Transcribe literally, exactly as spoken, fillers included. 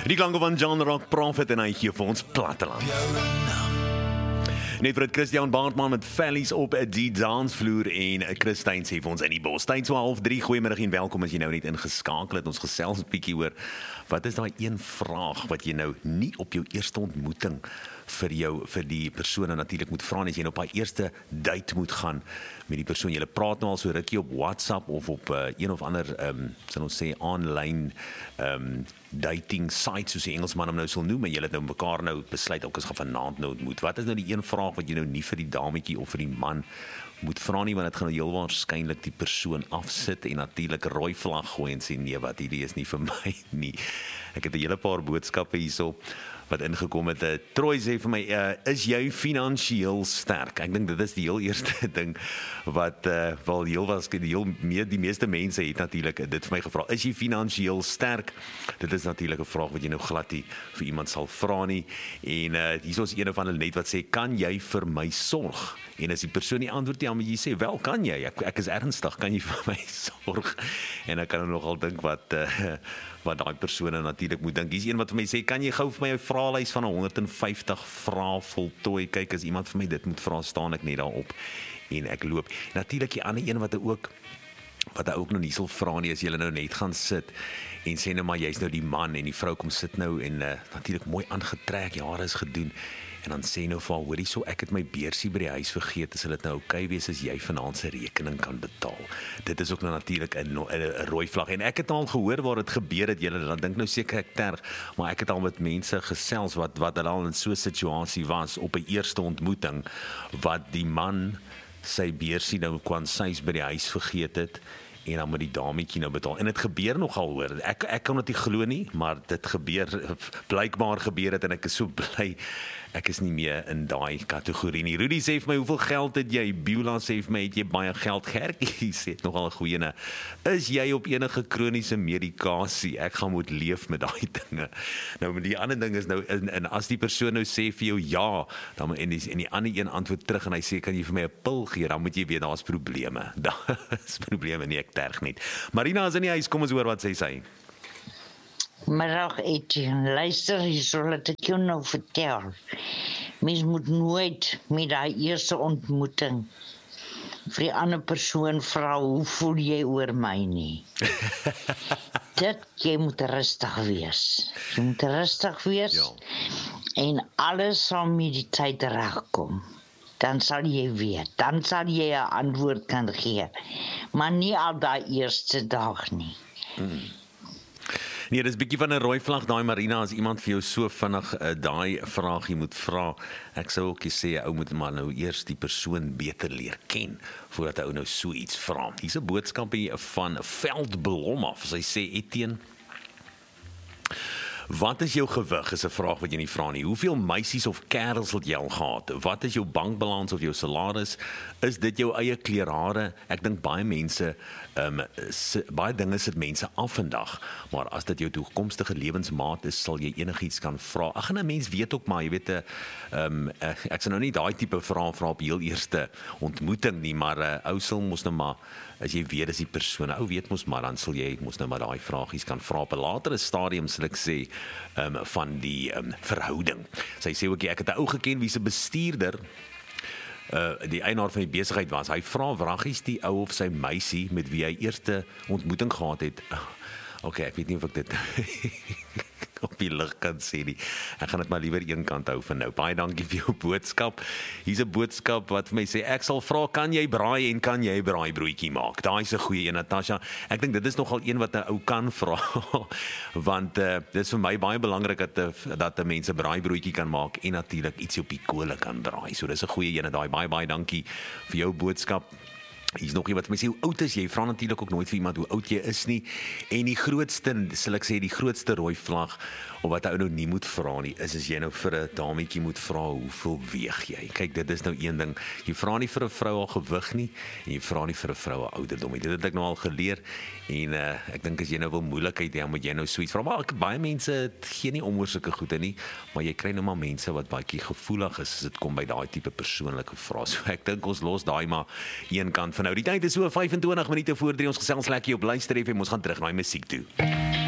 Die klanke van John Rock Prophet en hy gee vir ons platteland. Net vir het Christian Baartman met Valleys op die dansvloer en Christine sê vir ons in die bos. Tyd so half drie, goeiemiddag en welkom as jy nou net ingeskakel het. Ons gesels 'n bietjie oor, wat is daai een vraag wat jy nou nie op jou eerste ontmoeting vir jou, vir die persoon natuurlik moet vra, as jy nou op haar eerste date moet gaan met die persoon. Jy praat nou al so rukkie op WhatsApp of op uh, een of ander, um, sal ons sê, online um, dating sites, soos die Engelsman hom nou sal noem, en jy het nou mekaar nou besluit, ook as gaan vanaand nou ontmoet. Wat is nou die een vraag wat jy nou nie vir die dametjie of vir die man moet vra nie, want dit gaan heel waarskynlik die persoon afsit en natuurlik rooi vlag gooi en sê, nee, wat hierdie is nie vir my nie. Ek het 'n hele paar boodskappe hierso wat ingekom het. Uh, Troy sê vir my, uh, is jy finansiëel sterk? Ek dink dit is die heel eerste ding wat uh, wel heel was, die, heel, meer, die meeste mense het natuurlik dit vir my gevra. Is jy finansiëel sterk? Dit is natuurlik 'n vraag wat jy nou glad nie vir iemand sal vra nie. En uh, hier is een van hulle net wat sê, kan jy vir my sorg? En as die persoon nie antwoord nie, dan moet jy sê, wel, kan jy? Ek, ek is ernstig, kan jy vir my sorg? En ek kan nogal dink wat uh, wat daai persone natuurlik moet dink. Hier is een wat vir my sê, kan jy gou vir my 'n vraelys van honderd en vyftig vrae voltooi? Kyk, as iemand vir my dit moet vra, staan ek net daarop en ek loop. Natuurlik die ander een wat hy ook wat hy ook nog nie sal vra nie, as jy nou net gaan sit en sê nou maar, jy's nou die man en die vrou kom sit nou en uh, natuurlik mooi aangetrek, jare is gedoen. En dan sê nou vir haar, hoorie so, ek het my beursie by die huis vergeet, is dit nou oukei wees as jy vanaand se rekening kan betaal? Dit is ook nou natuurlik 'n 'n rooi vlag. En ek het al gehoor waar dit gebeur het, julle dan dink nou seker ek terg, maar ek het al met mense gesels wat wat hulle al in so 'n situasie was op 'n eerste ontmoeting, wat die man sy beursie nou kwansys by die huis vergeet het, en dan moet die dametjie nou betaal. En dit gebeur nogal, hoor. Ek ek kan dit nie glo nie, maar dit gebeur, blykbaar gebeur dit, en ek is so bly ek is nie meer in daai kategorie nie. Rudy sê vir my, hoeveel geld het jy? Beulah sê vir my, het jy baie geld? Gertjie sê nogal 'n goeie ene. Is jy op enige kroniese medikasie? Ek gaan moet leef met daai dinge. Nou, maar die ander ding is nou, en, en as die persoon nou sê vir jou ja, dan en die, en die ander een antwoord terug en hy sê, kan jy vir my 'n pil gee? Dan moet jy weet, daar's probleme. Daar is probleme, nie ek terg nie. Marina is in die huis, kom ons hoor wat sê sy. Middag Etienne, luister hierso, laat ek jou nou vertel. Mens moet nooit met daai eerste ontmoeting vir die ander persoon vra, hoe voel jy oor my nie. Dit, jy moet rustig wees. Jy moet rustig wees, ja. En alles sal met die tyd regkom. Dan sal jy weet, dan sal jy 'n antwoord kan gee. Maar nie al daai eerste dag nie. Hmm. Nee, dis 'n bietjie van 'n rooi vlag daai, Marina, as iemand vir jou so vinnig uh, daai vraag jy moet vra. Ek sou ook sê, ou moet maar nou eers die persoon beter leer ken voordat hy nou so iets vra. Hier's 'n boodskap hier van Veldblom af. Sy sê, Etienne, wat is jou gewig, is 'n vraag wat jy nie vra nie. Hoeveel meisies of kerels het jy al gehad? Wat is jou bankbalans of jou salaris? Is dit jou eie kleerhare? Ek dink baie mense, um, s, baie dinge sit mense af vandag, maar as dit jou toekomstige lewensmaat is, sal jy enigiets kan vra. Ag, en 'n mens weet ook maar, jy weet, um, ek sal nou nie daai tipe vrae vra op heel eerste ontmoeting nie, maar uh, ou sal mos nou maar, as jy weet as die persoon, ou weet mos maar, dan sal jy mos nou maar daai vragies kan vra op 'n latere stadium, sal ek sê, um, van die um, verhouding. Sy sê ook, ek het 'n ou geken wie se bestuurder, uh, die eienaar van die besigheid was. Hy vra wraggies die ou of sy meisie met wie hy eerste ontmoeting gehad het. Ok, ek weet nie of ek dit op die lig kan sê nie. Ek gaan dit maar liewer een kant hou vir nou. Baie dankie vir jou boodskap. Hier's 'n boodskap wat vir my sê, ek sal vra, kan jy braai en kan jy braaibroodjie maak? Daai is 'n goeie een, Natasha. Ek dink dit is nogal een wat 'n ou kan vra, want uh, dit is vir my baie belangrik dat dat 'n mens 'n braaibroodjie kan maak en natuurlik ietsie op die kole kan braai. So dis 'n goeie een, daai. Baie baie dankie vir jou boodskap. Hier's nog iemand wat my sê, hoe oud is jy? Vra natuurlik ook nooit vir iemand hoe oud jy is nie. En die grootste, sal ek sê, die grootste rooi vlag, of wat ou nou nie moet vra nie, is as jy nou vir 'n dametjie moet vra, hoeveel weeg jy? Kyk, dit is nou een ding. Jy vra nie vir 'n vrou al gewig nie, en jy vra nie vir 'n vrou al ouderdom nie. Dit het ek nou al geleer, en uh, ek dink as jy nou wil moeilikheid hê, moet jy nou so iets vra. Maar ek, baie mense gee nie om oor sulke goede nie, maar jy kry nou maar mense wat baie gevoelig is, as dit kom by daai tipe persoonlike vrae. So ek dink ons los daai maar een kant van nou. Die tyd is so vyf en twintig minute voor drie, ons gesels lekker op Luister F M, ons gaan terug na die musiek toe.